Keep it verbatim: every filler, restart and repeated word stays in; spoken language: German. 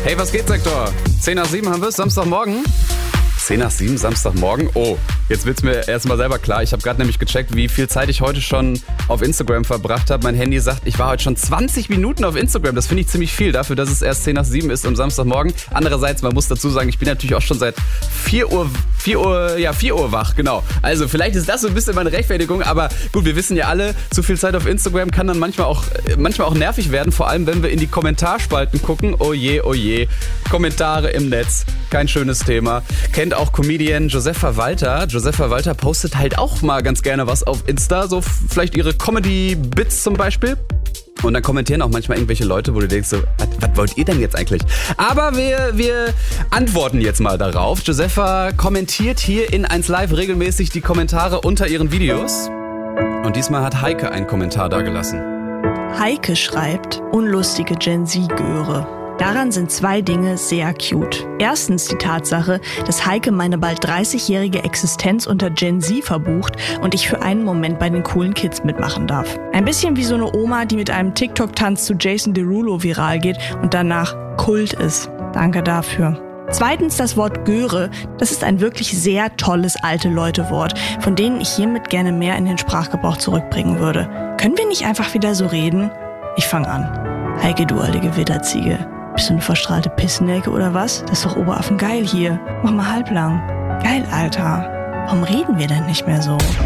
Hey, was geht, Sektor? zehn nach sieben haben wir es, Samstagmorgen. zehn nach sieben, Samstagmorgen. Oh, jetzt wird's mir erstmal selber klar. Ich habe gerade nämlich gecheckt, wie viel Zeit ich heute schon auf Instagram verbracht habe. Mein Handy sagt, ich war heute schon zwanzig Minuten auf Instagram. Das finde ich ziemlich viel dafür, dass es erst zehn nach sieben ist am Samstagmorgen. Andererseits, man muss dazu sagen, ich bin natürlich auch schon seit vier Uhr, vier Uhr, ja, vier Uhr wach, genau. Also vielleicht ist das so ein bisschen meine Rechtfertigung, aber gut, wir wissen ja alle, zu viel Zeit auf Instagram kann dann manchmal auch, manchmal auch nervig werden, vor allem wenn wir in die Kommentarspalten gucken. Oh je, oh je. Kommentare im Netz, kein schönes Thema. Kennt auch Comedian Josepha Walter. Josepha Walter postet halt auch mal ganz gerne was auf Insta, so vielleicht ihre Comedy-Bits zum Beispiel. Und dann kommentieren auch manchmal irgendwelche Leute, wo du denkst so, was, was wollt ihr denn jetzt eigentlich? Aber wir, wir antworten jetzt mal darauf. Josepha kommentiert hier in eins Live regelmäßig die Kommentare unter ihren Videos. Und diesmal hat Heike einen Kommentar dagelassen. Heike schreibt, unlustige Gen Z-Göre. Daran sind zwei Dinge sehr cute. Erstens die Tatsache, dass Heike meine bald dreißigjährige Existenz unter Gen Z verbucht und ich für einen Moment bei den coolen Kids mitmachen darf. Ein bisschen wie so eine Oma, die mit einem TikTok-Tanz zu Jason Derulo viral geht und danach Kult ist. Danke dafür. Zweitens das Wort Göre. Das ist ein wirklich sehr tolles Alte-Leute-Wort, von denen ich hiermit gerne mehr in den Sprachgebrauch zurückbringen würde. Können wir nicht einfach wieder so reden? Ich fange an. Heike, du alte Gewitterziege. Bist du eine verstrahlte Pissnelke oder was? Das ist doch Oberaffen geil hier. Mach mal halblang. Geil, Alter. Warum reden wir denn nicht mehr so?